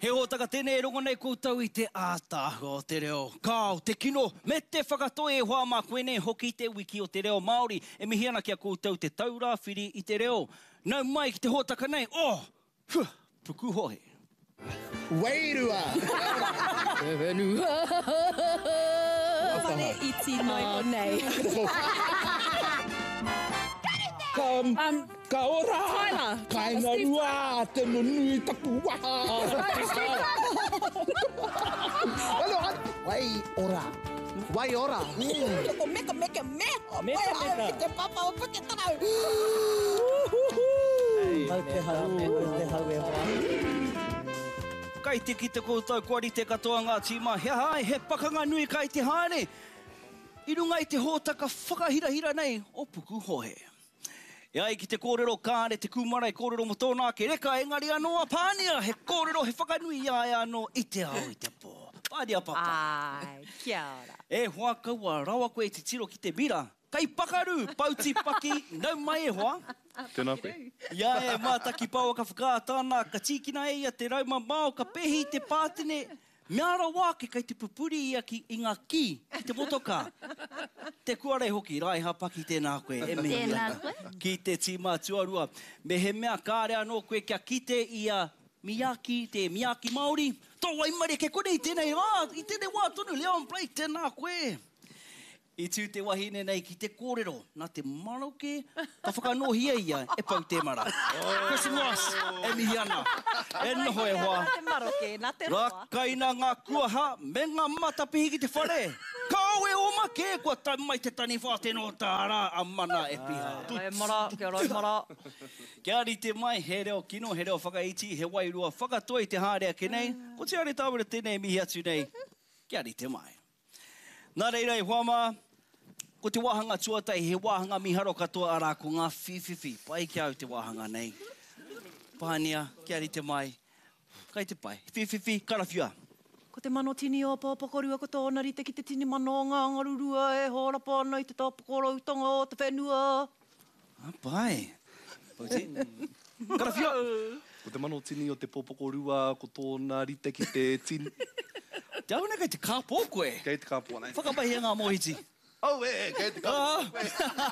He hōtaka tēnei rongo nei koutou I te ātāhua o te reo. Kāo, te kino, me te whakatoe e hoa mā koenei hoki te wiki o te reo Māori. E mihi ana kia koutou te taurāwhiri I te reo. Nau mai ki te hōtaka nei. Puku hohe. Wairua! Te whenua. Whare iti noi o nei. Ka ora! Tyler. Kainga rua, te nunui tapu waha! Alo, wai ora! Wai ora! Ko meka. Meka. Te papa o puke tarau. Mau te hau e hoa. Kai te ki te koutou kuari te katoa ngā tīma. He hai, he pakanga nui kai te haere. I runga I te hōtaka whakahirahira nei o puku hohe. E ai ki te kōrero kāre, te kūmara I kōrero mo tōnā ke reka, engari anō pānia, he kōrero he whakanui ai anō I te ao I te pō. Pānia papa. Ai, kia ora. E hoa kaua, rawa koe te tiro ki te bira. Kai pakaru, pauti paki, nau mai e hoa. Tēnā koe. Ia e mātaki pāua ka whakātāna, ka tīkina e ia te rauma māo, ka pehi te pātene. Meara wāke kai te pupuri ia ki I ngā ki te motoka. Te kuare hoki, rai hapaki tēnā koe. E me Tēnā koe. Ki te tīmā tuarua. Me he mea kāre anō koe kia kite ia Miyaki, te Miyaki Māori. Tō waimare ke kone I tēnei I tēnei wā tonu Leon Play, tēnā koe. I tū te wahine nei ki te kōrero, nā te maroke, ka whakanohia ia, e pau te mara. Question was, e mihi ana. E noho e hoa. Nā te maroke, nā te roa. Rakaina ngā kuaha, me ngā matapihi ki te whare. Kāu e oma ke, kua tai mai te tani whāteno tāra, a mana e piha. E mara, kia ora, mara. Kia ari te mai, he reo kino, he reo whakaiti, he wairua, whakatoi te hārea ke nei, ko te are tāwara tēnei mihi atu nei, kia ari te mai. Nā reira I huama, ko te wāhanga tuatai, he wāhanga miharo katoa arā ko ngā whiwhiwhi. Pai ki au te wāhanga nei. Pānia, kia ari te mai. Kai te pai. Whiwhiwhi, karawhia. Ko te mano tini o pāpakorua ko tōna rite ki te tini mano o ngā ngarurua e hōrapa ana I te tāpakoroutanga o te whenua. Pai. Pauti. Karawhia. Ko te mano tini o te popokorua, ko tōna rite ki te tini. Te au nei kai te kāpō koe. Kei te kāpua nei. Whakapahi ngā mohiti. Kei te kāpua.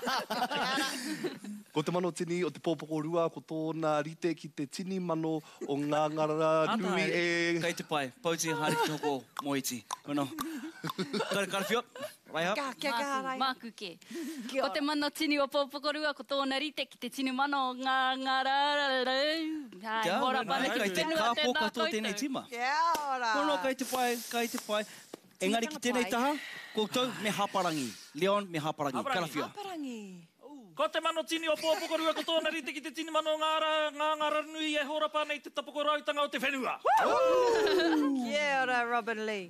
Ko te mano tini o te popokorua, ko tōna rite ki te tini mano o ngā ngara nui e... Kai te pai. Pauti hari ki hoko mohiti. Kono. Karawhia. Raiha. Kia rai. Māku ke. Kia Ko te mana tini o pōpokorua, ko tōna rite ki te tini mana o ngā rararau. Hai, hora pana ki Kai te whenua kāpō katoa tēnei tima. Kia ora. Kono, kai te pai. Engari ki tēnei taha, koutou me haparangi. Leon me haparangi. Karawhia. Haparangi. Ko te mano tini o pōpokorua, ko tōna rite ki te tini mano ngā ngara nui e hōrapa nei te tapokoroutanga o te whenua. Kia ora, Robin Lee.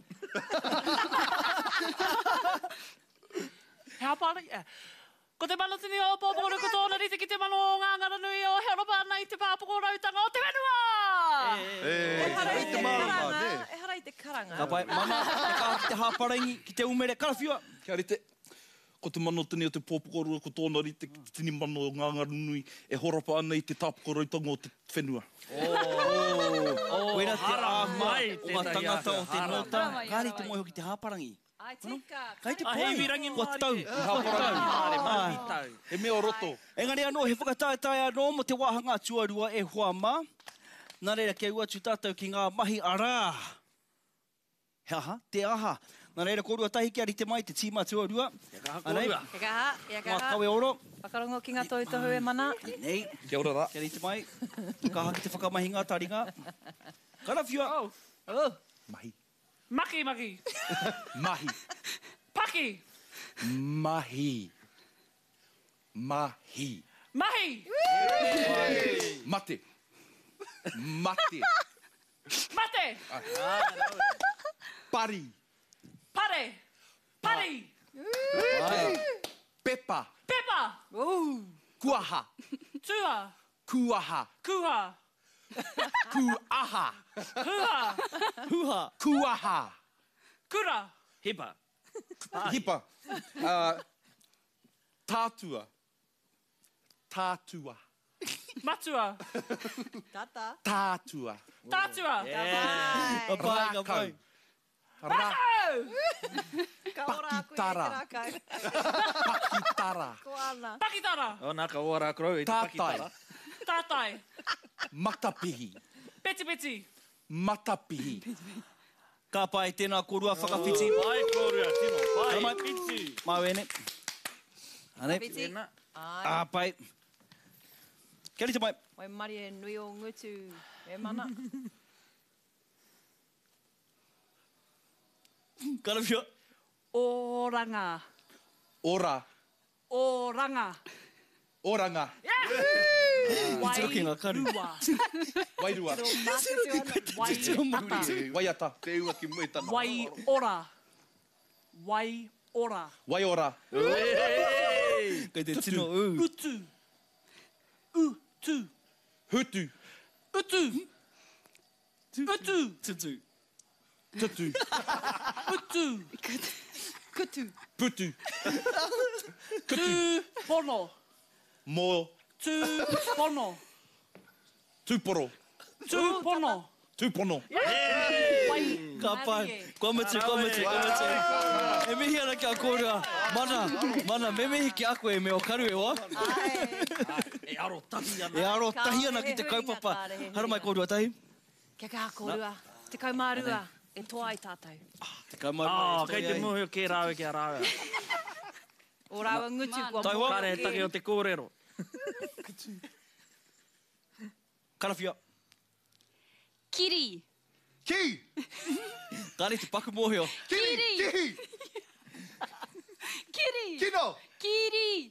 He hapara, ko te mano tini o pōpokorua, ko tōna rite ki te mano ngā ngara nui o hōrapa nei te tapokoroutanga o te whenua. E Harai te marama, ne? E harai te karanga. Ka pai, mama, te kā ki te haparangi, ki te umere. Karawhia. Kia rite. Ko te mano tini o te pōpokorua, ko tōna rite ki te tini mano o ngā ngara nui e horapa ana I te tāpakoroitanga o te whenua. Koera te hara āhua mai o ngā tētahi tangata o atu, te hara nota. mai. Kāri te moe hoki te haparangi. Ai, tika. Kai te Ah, pai. hei virangi Kua Māori tau. e. Haparangi. Māori, Māori tau. E mea o roto. Engari anō, he whakataetai anō mo te wāhanga tuarua e huama. Nā reira kia ua tu tātou ki ngā mahi arā. He aha, te aha. Nā reira kōrua tahi ki ari te mai te tīma tuarua. Anei, kōrua. Ia kaha, ia ngā kaha. kawe oro. Whakarongo ki ngā tohu e mana. Nei, Kia ora rā. ki ari te mai. Kaha ki te whakamahinga taringa. Karawhia. Mahi. Maki. Mahi. Paki. Mahi. Mahi. Mahi. Mate. Mate. Mate. Pari. Pare. Pari. Pepa. Pepa. Kuaha. Tua. Kuaha. Kuha. Kuaha. Huha. Huha. Kuaha. Kura. Hipa. Hipa. Tātua. Tātua. Matua. Tata. Tātua. Tātua. Ka pai, ka pai. Ra. Ka ora aku Pakitara. e rakai. Pakitara. Ko ana. Pakitara. O, nā ka ora krau i te Tātai. pakitara. Tātai. Matapihi. Peti peti. Matapihi. Ka pai tēnā korua whakawhiti. Pai korua, tino. Pai, Mai. piti. Mawene. Ane. Piti. Tēnā. Ah, pai. Kia rita mai. Wai mari e nui o ngutu. E mana. Karawhia. Oranga. Ora. Oranga. Oranga. Wai Tiro ngā karu. rua. Wairua. Wai ata. Waiata. Te ua ki mui tana. Wai ora. Wai ora. Waiora. Kei te tino u. Utu. Utu. Hutu. Utu. Utu. Tutu. Tutu. Utu. Kutu. Putu. Tu pono. Mo. Tu pono. Tuporo. Tu pono. Tupono. Wai. Ka pai. Kua mutu, kua mutu, kua mutu. E mihi ana kia kōrua. Mana, me mihi ki a koe me o karu e wa. E aro tahi ana. E aro tahi ana ki te kaupapa. Hara mai kōrua tahi. Kia ka kōrua. Te kaumārua. E toa ai tātou. Te kaumau. Oh, kei te muhi o ke rāwe ki a rāwe. O rawa ngutu kua Tai wā. Kare take o te kōrero. Karawhia. Kiri. Ki! Kāre te paku mōheo. Kiri! Ki! Kiri. Kino! Kiri.